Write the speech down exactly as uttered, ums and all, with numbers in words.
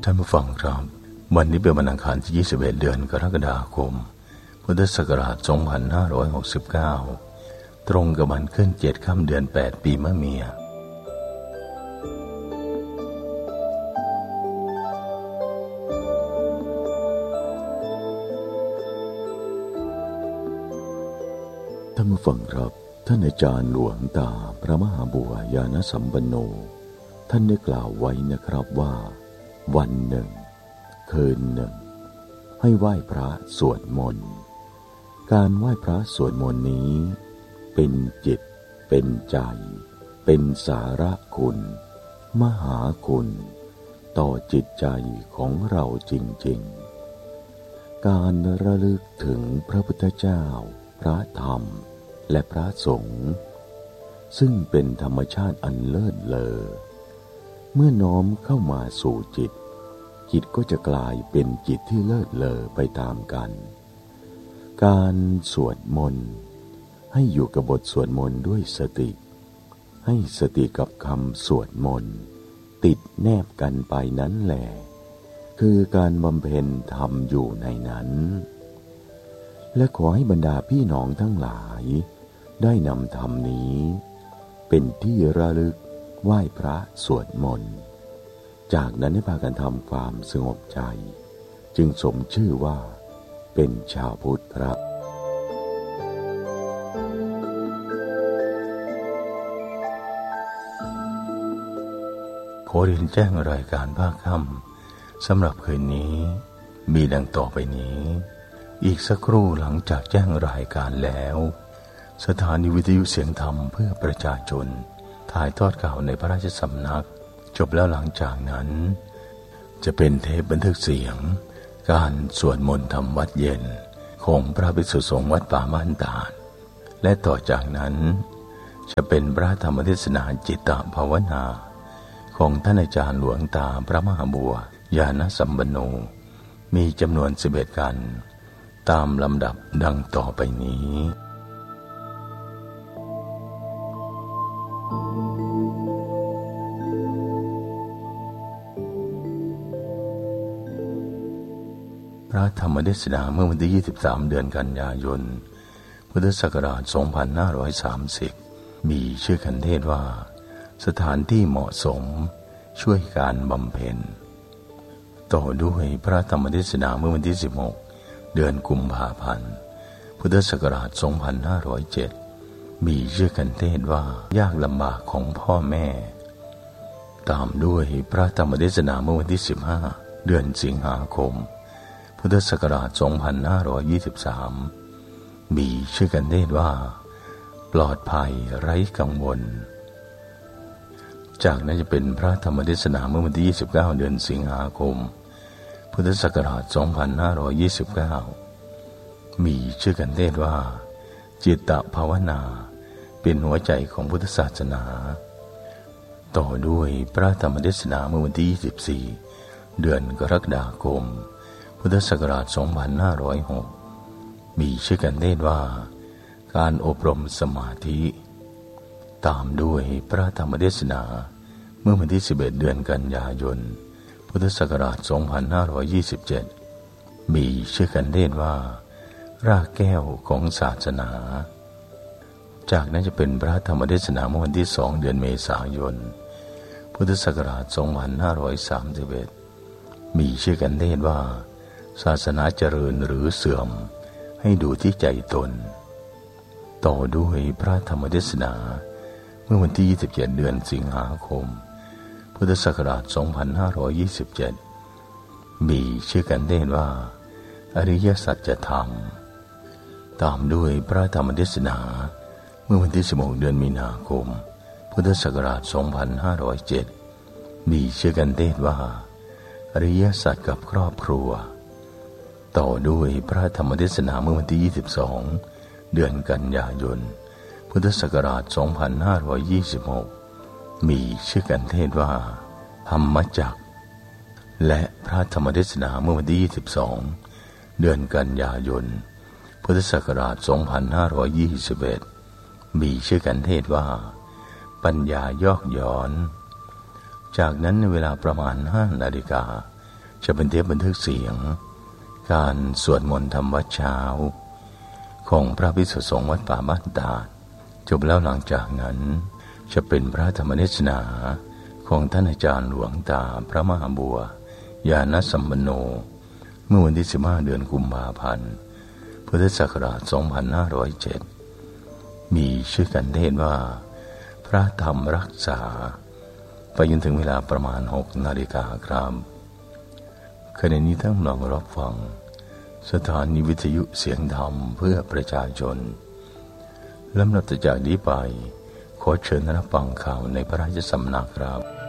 ท่านผู้ฟังครับวันนี้เป็นวันอังคารที่ยี่สิบเอ็ดเดือนกรกฎาคมพุทธศักราชสองพันห้าร้อยหกสิบเก้าตรงกับวันขึ้นเจ็ดค่ำเดือนแปดปีมะเมียท่านผู้ฟังครับท่านอาจารย์หลวงตาพระมหาบัวญาณสัมปันโนท่านได้กล่าวไว้นะครับว่าวันหนึ่งคืนหนึ่งให้ไหว้พระสวดมนต์การไหว้พระสวดมนต์นี้เป็นจิตเป็นใจเป็นสาระคุณมหาคุณต่อจิตใจของเราจริงๆการระลึกถึงพระพุทธเจ้าพระธรรมและพระสงฆ์ซึ่งเป็นธรรมชาติอันเลิศเลอเมื่อน้อมเข้ามาสู่จิตจิตก็จะกลายเป็นจิตที่เลิศเลอไปตามกันการสวดมนต์ให้อยู่กับบทสวดมนต์ด้วยสติให้สติกับคำสวดมนต์ติดแนบกันไปนั้นแหละคือการบำเพ็ญธรรมอยู่ในนั้นและขอให้บรรดาพี่น้องทั้งหลายได้นำธรรมนี้เป็นที่ระลึกไหว้พระสวดมนต์จากนั้นให้พากันทำความสงบใจจึงสมชื่อว่าเป็นชาวพุทธครับขอเรียนแจ้งรายการภาคค่ำสำหรับคืนนี้มีดังต่อไปนี้อีกสักครู่หลังจากแจ้งรายการแล้วสถานีวิทยุเสียงธรรมเพื่อประชาชนถ่ายทอดข่าวในพระราชสำนักจบแล้วหลังจากนั้นจะเป็นเทปบันทึกเสียงการสวดมนต์ทำวัดเย็นของพระภิกษุสงฆ์วัดป่าบ้านตาดและต่อจากนั้นจะเป็นพระธรรมเทศนาจิตตภาวนาของท่านอาจารย์หลวงตาพระมหาบัวญาณสัมปันโนมีจำนวนสิบเอ็ดกันตามลำดับดังต่อไปนี้พระธรรมเทศนาเมื่อวันที่ยี่สิบสามเดือนกันยายนพุทธศักราชสองพันห้าร้อยสามสิบมีชื่อคันเทศว่าสถานที่เหมาะสมช่วยการบำเพ็ญต่อด้วยพระธรรมเทศนาเมื่อวันที่สิบหกเดือนกุมภาพันธ์พุทธศักราชสองพันห้าร้อยเจ็ดมีชื่อคันเทศว่ายากลำบากของพ่อแม่ตามด้วยพระธรรมเทศนาเมื่อวันที่สิบห้าเดือนสิงหาคมพุทธศักราชสองพันห้าร้อยยี่สิบสามมีชื่อกันเทศว่าปลอดภัยไร้กังวลจากนั้นจะเป็นพระธรรมเทศนาเมื่อวันที่ยี่สิบเก้าเดือนสิงหาคมพุทธศักราชสองพันห้าร้อยยี่สิบเก้ามีชื่อกันเทศว่าจิตตภาวนาเป็นหัวใจของพุทธศาสนาต่อด้วยพระธรรมเทศนาเมื่อวันที่ยี่สิบสี่เดือนกรกฎาคมพุทธศักราชสองพันห้าร้อยหกมีชื่อกันเทศว่าการอบรมสมาธิตามด้วยพระธรรมเทศนาเมื่อวันที่สิบเอ็ดเดือนกันยายนพุทธศักราชสองพันห้าร้อยยี่สิบเจ็ดมีชื่อกันเทศว่ารากแก้วของศาสนาจากนั้นจะเป็นพระธรรมเทศนาเมื่อวันที่สองเดือนเมษายนพุทธศักราชสองพันห้าร้อยสามสิบเอ็ดมีชื่อกันเทศว่าศาสนาเจริญหรือเสื่อมให้ดูที่ใจตนต่อด้วยพระธรรมเทศนาเมื่อวันที่ยี่สิบเจ็ดเดือนสิงหาคมพุทธศักราชสองพันห้าร้อยยี่สิบเจ็ดมีชื่อกันเทศว่าอริยสัจธรรมตามด้วยพระธรรมเทศนาเมื่อวันที่สิบหกเดือนมีนาคมพุทธศักราชสองพันห้าร้อยเจ็ดมีชื่อกันเทศว่าอริยสัจกับครอบครัวต่อด้วยพระธรรมเทศนาเมื่อวันที่ยี่สิบสองเดือนกันยายนพุทธศักราชสองพันห้าร้อยยี่สิบหกมีชื่อกันเทศว่าธรรมจักรและพระธรรมเทศนาเมื่อวันที่ยี่สิบสองเดือนกันยายนพุทธศักราชสองพันห้าร้อยยี่สิบเอ็ดมีชื่อกันเทศว่าปัญญายอกย้อนจากนั้นในเวลาประมาณห้านาฬิกาจะเป็นเทปบันทึกเสียงการสวดมนต์ธรรมวัดเช้าของพระภิกษุสงฆ์วัดป่าบ้านตาดจบแล้วหลังจากนั้นจะเป็นพระธรรมเทศนาของท่านอาจารย์หลวงตาพระมหาบัวญาณสัมปันโนเมื่อวันที่สิบห้าเดือนกุมภาพันธ์พุทธศักราชสองพันห้าร้อยเจ็ดมีชื่อกันเทศว่าพระธรรมรักษาไปจนถึงเวลาประมาณหกนาฬิกาครับขณะนี้ท่านกำลังรับฟังสถานีวิทยุเสียงธรรมเพื่อประชาชนลำดับต่อจากนี้ไปขอเชิญรับฟังข่าวในพระราชสำนักครับ